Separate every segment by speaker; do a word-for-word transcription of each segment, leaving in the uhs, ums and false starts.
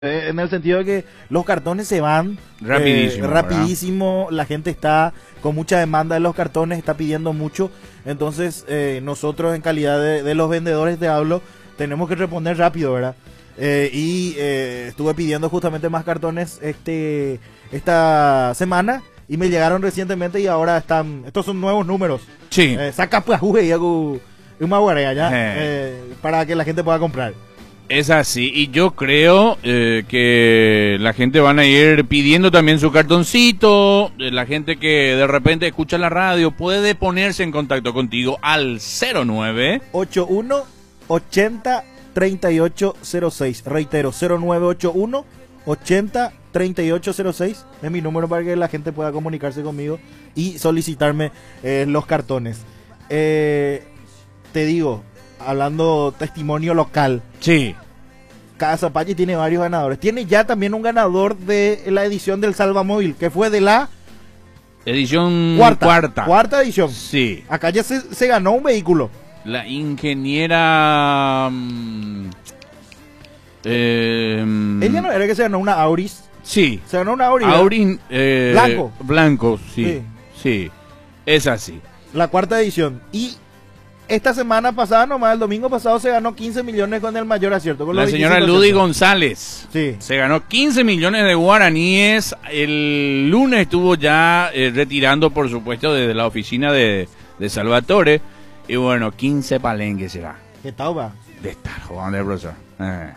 Speaker 1: Eh, en el sentido de que los cartones se van
Speaker 2: rapidísimo,
Speaker 1: eh, rapidísimo, la gente está con mucha demanda de los cartones, está pidiendo mucho, entonces eh, nosotros en calidad de, de los vendedores te hablo, tenemos que responder rápido, ¿verdad? Eh, y eh, estuve pidiendo justamente más cartones este esta semana y me llegaron recientemente y ahora están, estos son nuevos números.
Speaker 2: Sí.
Speaker 1: Eh, saca pues y hago una guardia ya
Speaker 2: Eh.
Speaker 1: eh, para que la gente pueda comprar.
Speaker 2: Es así, y yo creo eh, que la gente van a ir pidiendo también su cartoncito. eh, La gente que de repente escucha la radio puede ponerse en contacto contigo al cero nueve
Speaker 1: ochenta y uno ochenta treinta y ocho cero seis. Reitero, cero nueve ocho uno ochenta treinta y ocho cero seis es mi número para que la gente pueda comunicarse conmigo y solicitarme eh, los cartones. Eh, te digo, hablando testimonio local,
Speaker 2: Sí.
Speaker 1: Casa Pachi tiene varios ganadores. Tiene ya también un ganador de la edición del Salvamóvil, que fue de la
Speaker 2: Edición
Speaker 1: cuarta.
Speaker 2: cuarta.
Speaker 1: Cuarta edición.
Speaker 2: Sí.
Speaker 1: Acá ya se, se ganó un vehículo.
Speaker 2: La ingeniera... mm, eh, mm,
Speaker 1: Ella no era que se ganó una Auris.
Speaker 2: Sí.
Speaker 1: Se ganó una Auris. ¿verdad?
Speaker 2: Aurin, eh,
Speaker 1: Blanco.
Speaker 2: Blanco, sí,
Speaker 1: Sí.
Speaker 2: sí. Es así.
Speaker 1: La cuarta edición. Y esta semana pasada, nomás el domingo pasado, se ganó quince millones con el mayor acierto. Con
Speaker 2: La
Speaker 1: los
Speaker 2: señora
Speaker 1: veinticinco
Speaker 2: Ludi
Speaker 1: aciertos.
Speaker 2: González
Speaker 1: Sí.
Speaker 2: se ganó quince millones de guaraníes. El lunes estuvo ya eh, retirando, por supuesto, desde la oficina de, de Salvatore. Y bueno, quince palenques será.
Speaker 1: ¿Qué tal, va?
Speaker 2: De estar jugando el profesor. Eh.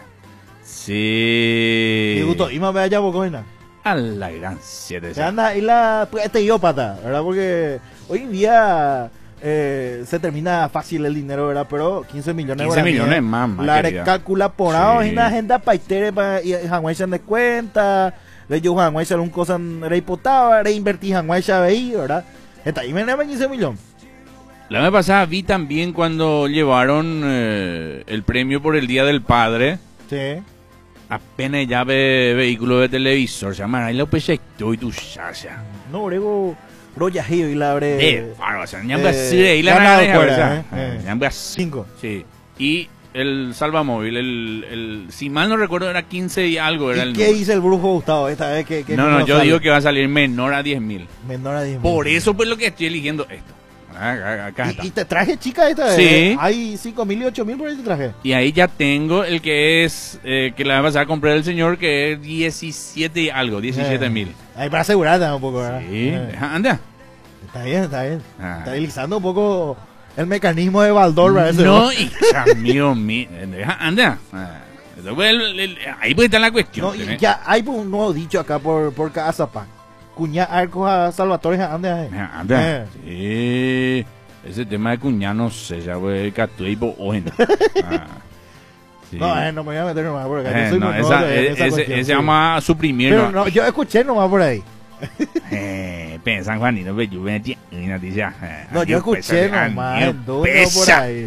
Speaker 2: Sí.
Speaker 1: Me gustó. Y más allá, Bocoina.
Speaker 2: A la gran siete.
Speaker 1: Se anda ahí la pues, este idiópata, ¿verdad? Porque hoy en día eh, se termina fácil el dinero, ¿verdad? Pero quince millones
Speaker 2: quince
Speaker 1: guaraníes,
Speaker 2: millones más, más
Speaker 1: la
Speaker 2: querida.
Speaker 1: recalcula por ahora
Speaker 2: Sí.
Speaker 1: y una agenda paitere para y Hanwai se cuenta, le yo Hanwai se un cosa reipotaba, reinvertí Hanwai se ahí, ¿verdad? Está ahí me dan quince millones.
Speaker 2: La vez pasada vi también cuando llevaron eh, el premio por el Día del Padre.
Speaker 1: Sí.
Speaker 2: Apenas ya ve vehículo de televisor, se llama ahí lo proyectó y tu chacha.
Speaker 1: No, brego Royajillo y la abre
Speaker 2: De faro, o sea, ya
Speaker 1: eh,
Speaker 2: así de ahí la
Speaker 1: ganado
Speaker 2: naranja,
Speaker 1: fuera,
Speaker 2: o sea,
Speaker 1: eh, eh.
Speaker 2: ya ves así.
Speaker 1: cinco.
Speaker 2: Sí. Y el salvamóvil, el, el, si mal no recuerdo era quince y algo era
Speaker 1: ¿Y
Speaker 2: el
Speaker 1: qué
Speaker 2: número.
Speaker 1: dice el brujo Gustavo esta vez que, que
Speaker 2: No, no,
Speaker 1: número
Speaker 2: yo
Speaker 1: sale?
Speaker 2: digo que va a salir menor a diez mil.
Speaker 1: menor a diez mil.
Speaker 2: Por eso pues lo que estoy eligiendo esto. Ah, Acá está.
Speaker 1: ¿Y, y te traje chica esta vez?
Speaker 2: Sí.
Speaker 1: ¿eh? Hay cinco mil y ocho mil por ahí te traje.
Speaker 2: Y ahí ya tengo el que es, eh, que la va a pasar a comprar el señor, que es diecisiete y algo, diecisiete mil.
Speaker 1: Ahí para asegurarte un poco, ¿verdad?
Speaker 2: Sí,
Speaker 1: Eh,
Speaker 2: anda.
Speaker 1: Está bien, está bien.
Speaker 2: Ah.
Speaker 1: Está deslizando un poco el mecanismo de Baldor, ¿verdad? Ese,
Speaker 2: No, hija, amigo mío, anda. Ah, eso fue el- el- ahí puede estar la cuestión.
Speaker 1: No, y
Speaker 2: ¿tenés?
Speaker 1: ya hay un nuevo dicho acá por, por Casapa. Cuñar arcos a Salvatore, anda. eh.
Speaker 2: Ah, anda.
Speaker 1: Eh.
Speaker 2: Sí. Ese tema de cuñado, no sé, ya fue catuipo o no. Ah, sí.
Speaker 1: No, eh, no me voy a meter nomás por acá. yo
Speaker 2: Eh,
Speaker 1: soy
Speaker 2: no,
Speaker 1: muy
Speaker 2: esa,
Speaker 1: nuevo en
Speaker 2: eh,
Speaker 1: esa
Speaker 2: ese,
Speaker 1: cuestión,
Speaker 2: ese
Speaker 1: sí.
Speaker 2: vamos a suprimir.
Speaker 1: Pero
Speaker 2: ¿no?
Speaker 1: no, yo escuché nomás por ahí.
Speaker 2: Eh, San Juanito, pero yo me entiendo, una noticia, eh,
Speaker 1: No, yo
Speaker 2: amigo,
Speaker 1: escuché
Speaker 2: pesa,
Speaker 1: nomás.
Speaker 2: amigo,
Speaker 1: en duda por
Speaker 2: pesa.
Speaker 1: ahí.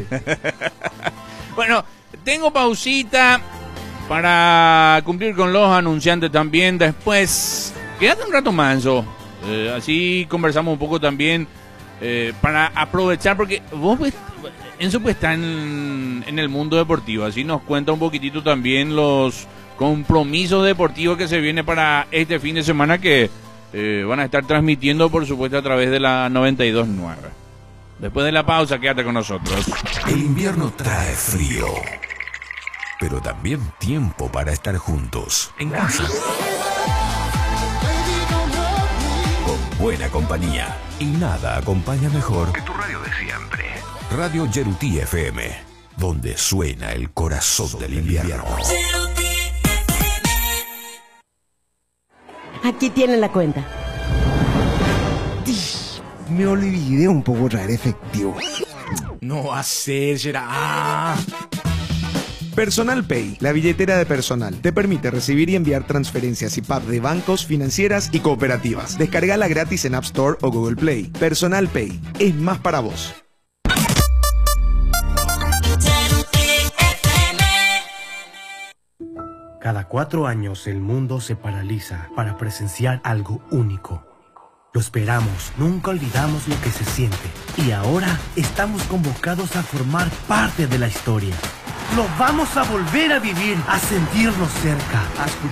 Speaker 2: Bueno, tengo pausita para cumplir con los anunciantes también. Después, quédate un rato manso. Eh, así conversamos un poco también eh, para aprovechar, porque vos pues, Enzo pues está en, en el mundo deportivo. Así nos cuenta un poquitito también los compromisos deportivos que se viene para este fin de semana, que eh, van a estar transmitiendo, por supuesto, a través de la noventa y dos punto nueve. Después de la pausa, quédate con nosotros.
Speaker 3: El invierno trae frío, pero también tiempo para estar juntos en casa. Con buena compañía. Y nada acompaña mejor que tu radio de siempre. Radio Yerutí F M, donde suena el corazón del invierno.
Speaker 4: Aquí tienen la cuenta.
Speaker 5: Me olvidé un poco traer efectivo.
Speaker 6: No hacer, será. Ah.
Speaker 5: Personal Pay, la billetera de personal, te permite recibir y enviar transferencias y P A P de bancos, financieras y cooperativas. Descargala gratis en App Store o Google Play. Personal Pay, es más para vos.
Speaker 7: Cada cuatro años el mundo se paraliza para presenciar algo único. Lo esperamos, nunca olvidamos lo que se siente. Y ahora estamos convocados a formar parte de la historia. Lo vamos a volver a vivir, a sentirnos cerca, a escuchar